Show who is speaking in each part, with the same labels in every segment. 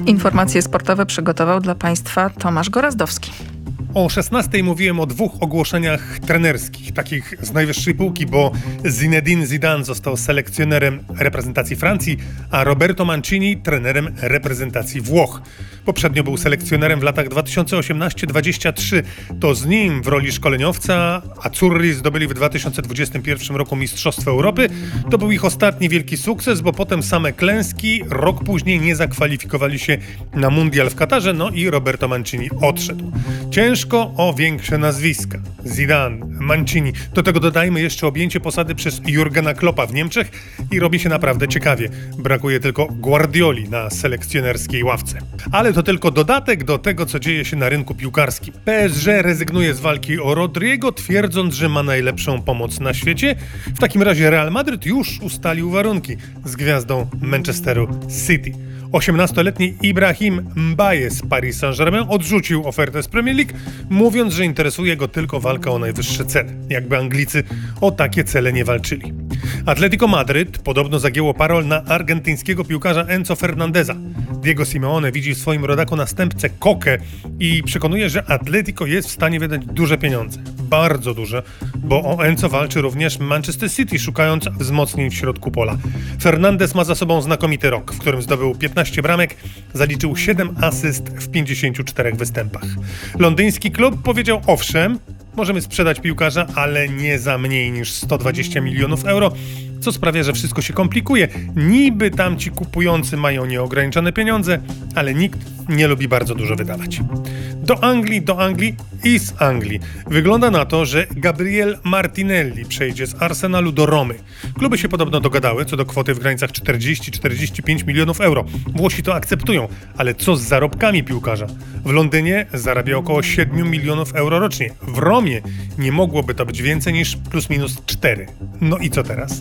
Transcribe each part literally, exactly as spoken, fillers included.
Speaker 1: Informacje sportowe przygotował dla Państwa Tomasz Gorazdowski.
Speaker 2: O szesnastej mówiłem o dwóch ogłoszeniach trenerskich, takich z najwyższej półki, bo Zinedine Zidane został selekcjonerem reprezentacji Francji, a Roberto Mancini trenerem reprezentacji Włoch. Poprzednio był selekcjonerem w latach dwa tysiące osiemnaście dwadzieścia trzy. To z nim w roli szkoleniowca Azzurri zdobyli w dwa tysiące dwudziestym pierwszym roku Mistrzostwo Europy. To był ich ostatni wielki sukces, bo potem same klęski. Rok później nie zakwalifikowali się na mundial w Katarze, no i Roberto Mancini odszedł. Ciężko o większe nazwiska. Zidane, Mancini. Do tego dodajmy jeszcze objęcie posady przez Jurgena Kloppa w Niemczech i robi się naprawdę ciekawie. Brakuje tylko Guardioli na selekcjonerskiej ławce. Ale to tylko dodatek do tego, co dzieje się na rynku piłkarskim. P S G rezygnuje z walki o Rodrigo, twierdząc, że ma najlepszą pomoc na świecie. W takim razie Real Madryt już ustalił warunki z gwiazdą Manchesteru City. osiemnastoletni Ibrahim Mbaye z Paris Saint-Germain odrzucił ofertę z Premier League, mówiąc, że interesuje go tylko walka o najwyższe cele. Jakby Anglicy o takie cele nie walczyli. Atletico Madryt podobno zagięło parol na argentyńskiego piłkarza Enzo Fernandeza. Diego Simeone widzi w swoim rodaku następcę Kokę i przekonuje, że Atletico jest w stanie wydać duże pieniądze. Bardzo duże, bo o Enzo walczy również Manchester City, szukając wzmocnień w środku pola. Fernandez ma za sobą znakomity rok, w którym zdobył piętnaście bramek, zaliczył siedem asyst w pięćdziesięciu czterech występach. Londyński klub powiedział owszem, możemy sprzedać piłkarza, ale nie za mniej niż sto dwadzieścia milionów euro, co sprawia, że wszystko się komplikuje. Niby tamci kupujący mają nieograniczone pieniądze, ale nikt nie lubi bardzo dużo wydawać. Do Anglii, do Anglii i z Anglii. Wygląda na to, że Gabriel Martinelli przejdzie z Arsenalu do Romy. Kluby się podobno dogadały co do kwoty w granicach czterdzieści do czterdziestu pięciu milionów euro. Włosi to akceptują, ale co z zarobkami piłkarza? W Londynie zarabia około siedem milionów euro rocznie. W Romie nie mogłoby to być więcej niż plus minus cztery. No i co teraz?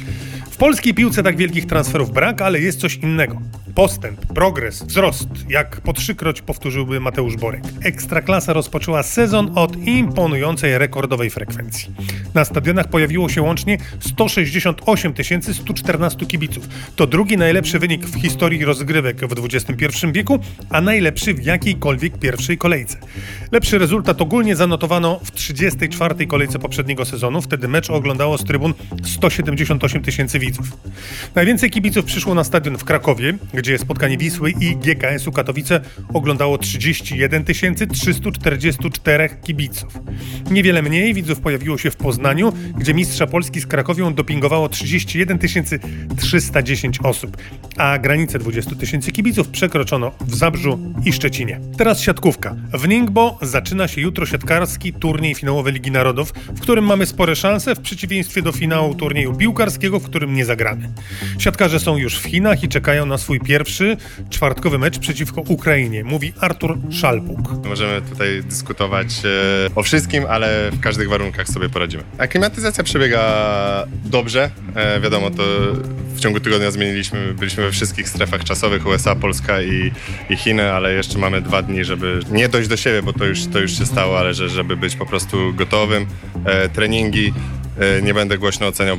Speaker 2: W polskiej piłce tak wielkich transferów brak, ale jest coś innego. Postęp, progres, wzrost, jak po trzykroć powtórzyłby Mateusz Borek. Ekstraklasa rozpoczęła sezon od imponującej rekordowej frekwencji. Na stadionach pojawiło się łącznie sto sześćdziesiąt osiem tysięcy sto czternaście kibiców. To drugi najlepszy wynik w historii rozgrywek w dwudziestym pierwszym wieku, a najlepszy w jakiejkolwiek pierwszej kolejce. Lepszy rezultat ogólnie zanotowano w trzydziestej czwartej kolejce poprzedniego sezonu. Wtedy mecz oglądało z trybun sto siedemdziesiąt osiem tysięcy widzów. Najwięcej kibiców przyszło na stadion w Krakowie, gdzie spotkanie Wisły i G K S-u Katowice oglądało trzydzieści jeden tysięcy trzysta czterdzieści cztery kibiców. Niewiele mniej widzów pojawiło się w Poznaniu, gdzie mistrza Polski z Krakowią dopingowało trzydzieści jeden tysięcy trzysta dziesięć osób, a granicę dwudziestu tysięcy kibiców przekroczono w Zabrzu i Szczecinie. Teraz siatkówka. W Ningbo zaczyna się jutro siatkarski turniej finałowy Ligi Narodów, w którym mamy spore szanse, w przeciwieństwie do finału turnieju piłkarskiego, w którym nie zagramy. Siatkarze są już w Chinach i czekają na swój pierwszy czwartkowy mecz przeciwko Ukrainie, mówi Artur Szalpuk.
Speaker 3: Możemy tutaj dyskutować e, o wszystkim, ale w każdych warunkach sobie poradzimy. Aklimatyzacja przebiega dobrze. E, wiadomo, to w ciągu tygodnia zmieniliśmy, byliśmy we wszystkich strefach czasowych, U S A, Polska i, i Chiny, ale jeszcze mamy dwa dni, żeby nie dojść do siebie, bo to już, to już się stało, ale że, żeby być po prostu gotowym. E, treningi, e, nie będę głośno oceniał,